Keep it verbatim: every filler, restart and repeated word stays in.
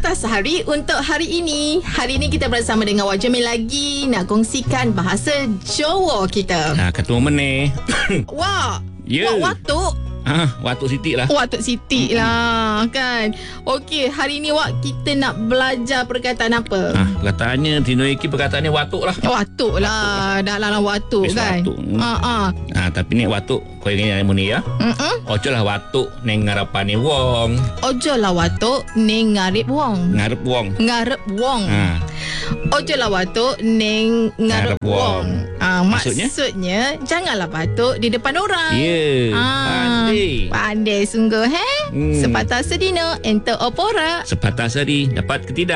Sepatah Sehari untuk hari ini. Hari ini kita bersama dengan Wak Jamil lagi nak kongsikan bahasa Jawa kita. Ha, kata momen ni. Wak, Ya. Wak watuk. Ha, Watuk Siti lah. Watuk Siti lah kan. Okey, hari ni Wak kita nak belajar perkataan apa? Ha, perkataannya Tino Iki perkataannya watuk lah. Watuk lah. Dah lah watuk Bis kan. watuk. Ha ah. Ha, tapi ni watuk kau ingat yang ni ya. Mm-mm. Ojo lah watuk neng ngarapane wong. Ojo lah watuk ning ngarep wong. Ngarep wong. Ngarep wong. Ha. Ojo lah watuk ning ngarep Ngarep wong. wong. Ah, Maksudnya? maksudnya janganlah batuk di depan orang. Ya. Ah, Pandai. Pandai sungguh, he? Hmm. Sepatah sedina, enter opora. Sepatah sehari dapat ke tidak?